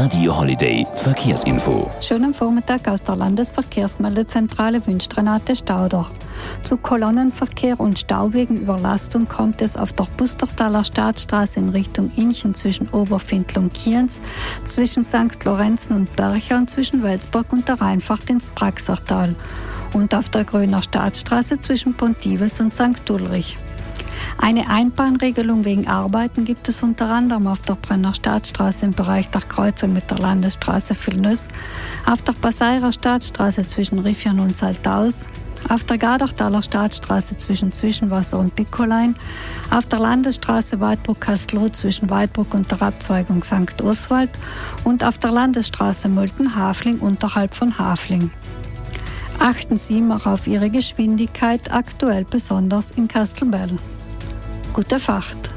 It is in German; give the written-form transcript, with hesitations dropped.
Radio Holiday Verkehrsinfo. Schönen Vormittag aus der Landesverkehrsmeldezentrale wünscht Renate Stauder. Zu Kolonnenverkehr und Stau wegen Überlastung kommt es auf der Pustertaler Staatsstraße in Richtung Inchen zwischen Oberfindl und Kienz, zwischen St. Lorenzen und Bercher und zwischen Welsburg und der Rheinfahrt ins Praxertal und auf der Gröner Staatsstraße zwischen Pontivus und St. Ulrich. Eine Einbahnregelung wegen Arbeiten gibt es unter anderem auf der Brenner Staatsstraße im Bereich der Kreuzung mit der Landesstraße Vilnöss, auf der Passeirer Staatsstraße zwischen Riffian und Saltaus, auf der Gardachtaler Staatsstraße zwischen Zwischenwasser und Pickolein, auf der Landesstraße Waldbruck-Kastelruth zwischen Waldbruck und der Abzweigung St. Oswald und auf der Landesstraße Mölten-Hafling unterhalb von Hafling. Achten Sie immer auf Ihre Geschwindigkeit, aktuell besonders in Kastelbell. Gute Fahrt!